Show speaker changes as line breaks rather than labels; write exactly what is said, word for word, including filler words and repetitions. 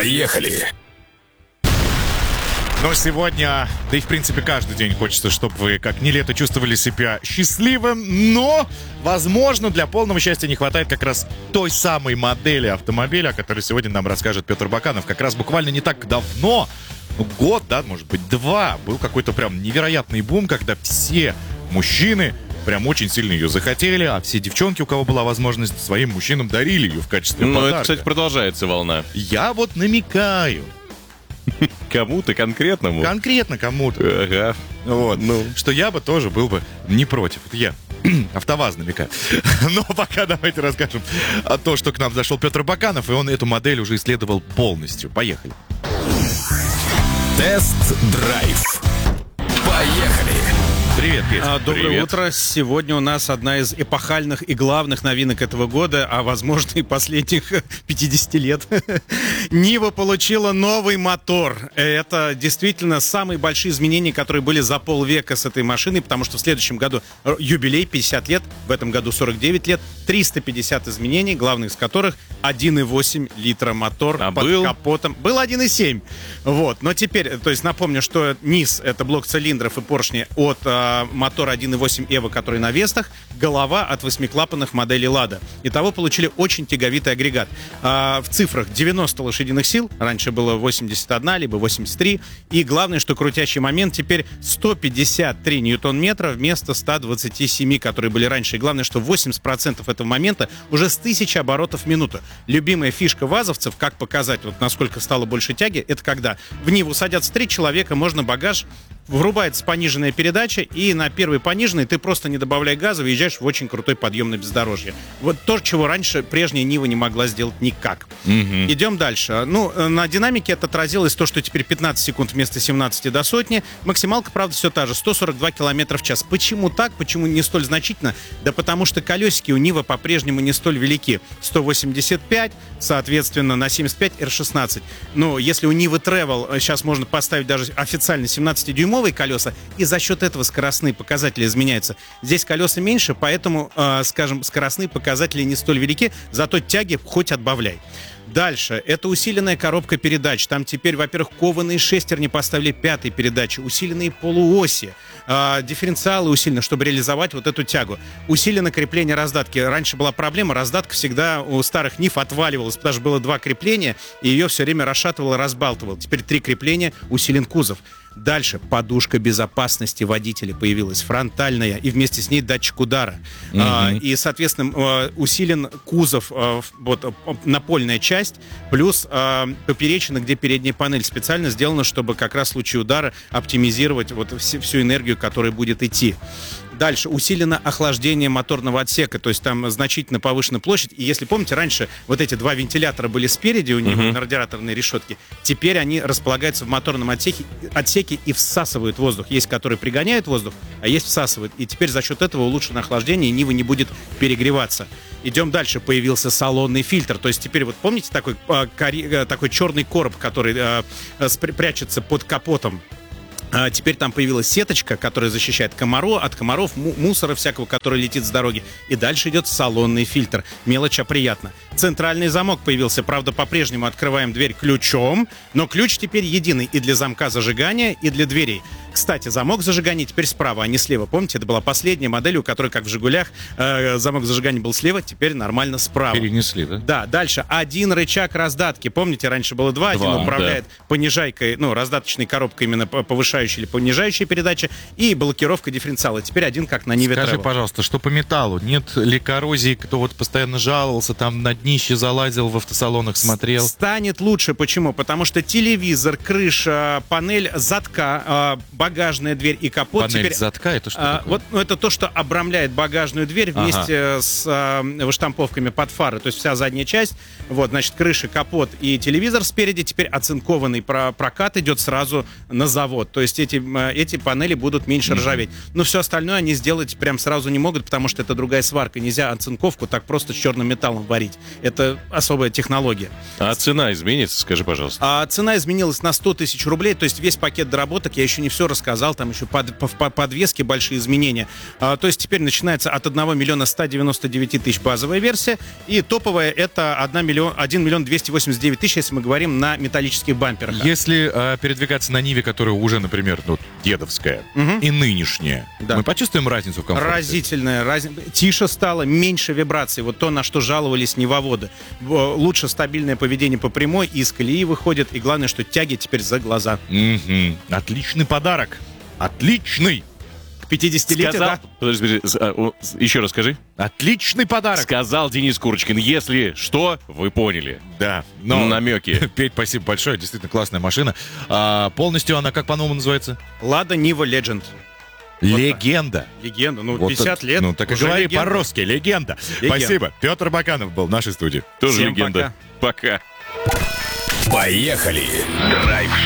Поехали!
Но сегодня, да и в принципе каждый день хочется, чтобы вы как не лето чувствовали себя счастливым, но, возможно, для полного счастья не хватает как раз той самой модели автомобиля, о которой сегодня нам расскажет Петр Баканов. Как раз буквально не так давно, ну, год, да, может быть, два, был какой-то прям невероятный бум, когда все мужчины прям очень сильно ее захотели, а все девчонки, у кого была возможность, своим мужчинам дарили ее в качестве
Ну,
подарка.
это, кстати, продолжается волна.
Я вот намекаю.
Кому-то конкретному?
Конкретно кому-то.
Ага.
Вот.
Ну.
Что я бы тоже был бы не против. Это я. АвтоВАЗ намекаю. Но пока давайте расскажем о том, что к нам зашел Петр Баканов, и он эту модель уже исследовал полностью. Поехали.
Тест-драйв. Поехали!
Привет, Петя.
А, Доброе
Привет.
утро. Сегодня у нас одна из эпохальных и главных новинок этого года, а возможно и последних пятьдесят лет. Нива получила новый мотор. Это действительно самые большие изменения, которые были за полвека с этой машиной, потому что в следующем году юбилей пятьдесят лет, в этом году сорок девять лет, триста пятьдесят изменений, главных из которых один и восемь литра мотор
А
под
был?
капотом. Был один и семь. Вот. Но теперь, то есть напомню, что низ — это блок цилиндров и поршни от а, мотора один и восемь Evo, который на Вестах, голова от восьмиклапанных моделей Lada. Итого получили очень тяговитый агрегат. А, в цифрах девяносто лошадиных сил, раньше было восемьдесят один, либо восемьдесят три, и главное, что крутящий момент теперь сто пятьдесят три ньютон-метра вместо ста двадцати семи, которые были раньше. И главное, что восемьдесят процентов этого момента уже с тысячи оборотов в минуту. Любимая фишка вазовцев, как показать, вот насколько стало больше тяги, это когда в Ниву садятся три человека, можно багаж, врубается пониженная передача, и на первой пониженной ты просто, не добавляя газа, въезжаешь в очень крутой подъем на бездорожье. Вот то, чего раньше прежняя Нива не могла сделать никак.
Мгм.
Идем дальше. Ну, на динамике это отразилось то, что теперь пятнадцать секунд вместо семнадцати до сотни. Максималка, правда, все та же, сто сорок два километра в час. Почему так? Почему не столь значительно? Да потому что колесики у Нивы по-прежнему не столь велики. сто восемьдесят пять, соответственно, на семьдесят пять эр шестнадцать. Но если у Нивы Travel сейчас можно поставить даже официально семнадцатидюймовые колеса, и за счет этого скоростные показатели изменяются. Здесь колеса меньше, поэтому, э, скажем, скоростные показатели не столь велики, зато тяги хоть отбавляй. Дальше. Это усиленная коробка передач. Там теперь, во-первых, кованые шестерни поставили пятой передачи, усиленные полуоси, э, дифференциалы усилены, чтобы реализовать вот эту тягу. Усилено крепление раздатки. Раньше была проблема, раздатка всегда у старых Нив отваливалась, потому что было два крепления, и ее все время расшатывало, разбалтывало. Теперь три крепления, усилен кузов. Дальше подушка безопасности водителя появилась, фронтальная, и вместе с ней датчик удара.
Мгм.
А, и, соответственно, а, усилен кузов, а, в- вот, а, напольная часть, плюс а, поперечина, где передняя панель. Специально сделано, чтобы как раз в случае удара оптимизировать вот все- всю энергию, которая будет идти. Дальше. Усилено охлаждение моторного отсека, то есть там значительно повышена площадь. И если помните, раньше вот эти два вентилятора были спереди у него,
Мгм.
на радиаторной решетке. Теперь они располагаются в моторном отсеке, отсеке и всасывают воздух. Есть, которые пригоняют воздух, а есть всасывают. И теперь за счет этого улучшено охлаждение, и Нива не будет перегреваться. Идем дальше. Появился салонный фильтр. То есть теперь вот помните такой, а, кори- а, такой черный короб, который а, а, спря- прячется под капотом? А теперь там появилась сеточка, которая защищает комаров, от комаров, му- мусора всякого, который летит с дороги. И дальше идет салонный фильтр. Мелочь, а приятно. Центральный замок появился. Правда, по-прежнему открываем дверь ключом, но ключ теперь единый и для замка зажигания, и для дверей. Кстати, замок зажигания теперь справа, а не слева. Помните, это была последняя модель, у которой, как в «Жигулях», э, замок зажигания был слева, теперь нормально справа.
Перенесли, да?
Да, дальше. Один рычаг раздатки. Помните, раньше было два. Один
Два,
управляет понижайкой, ну, раздаточной коробкой, именно по- повышающей или понижающей передачи, и блокировка дифференциала. Теперь один, как на Ниве
Скажи,
Travel.
пожалуйста, что по металлу? Нет ли коррозии, кто вот постоянно жаловался, там на днище залазил, в автосалонах смотрел?
Станет лучше. Почему? Потому что телевизор, крыша, панель задка, э, багажная дверь и капот
Панель
теперь...
задка, это что
А,
такое?
вот, ну, это то, что обрамляет багажную дверь вместе с а, выштамповками под фары. То есть вся задняя часть, вот, значит, крыша, капот и телевизор спереди. Теперь оцинкованный про- прокат идет сразу на завод. То есть эти, м, эти панели будут меньше ржаветь. Но все остальное они сделать прям сразу не могут, потому что это другая сварка. Нельзя оцинковку так просто с черным металлом варить. Это особая технология.
А цена изменится, скажи, пожалуйста.
А цена изменилась на сто тысяч рублей, то есть весь пакет доработок, я еще не все рассказал, там еще под, по, по подвеске большие изменения. А, то есть теперь начинается от одного миллиона ста девяноста девяти тысяч базовая версия, и топовая это один миллион двести восемьдесят девять тысяч, если мы говорим на металлических бамперах.
Если э, передвигаться на Ниве, которая уже, например, ну, дедовская,
Мгм.
и нынешняя,
Да.
мы почувствуем разницу в комфорте?
Разительная разница. Тише стало, меньше вибраций. Вот то, на что жаловались невоводы. В- Лучше стабильное поведение по прямой, из колеи выходит. И главное, что тяги теперь за глаза.
Мгм. Отличный подарок. Отличный.
К пятидесятилетию,
Сказал...
да?
Подожди, подожди, с- а, о, с- еще раз скажи.
Отличный подарок.
Сказал Денис Курочкин. Если что, вы поняли.
Да. Но...
Намеки.
Петь, спасибо большое. Действительно классная машина. А, полностью она как по-новому называется?
Лада Нива Legend.
Легенда.
Легенда. Ну,
Вот
пятьдесят
так-
лет.
Ну, так и
уже
говори
легенда.
по-русски. Легенда.
Легенда.
Спасибо. Петр Баканов был в нашей студии.
Тоже
Всем
легенда. Пока.
Поехали. Драйв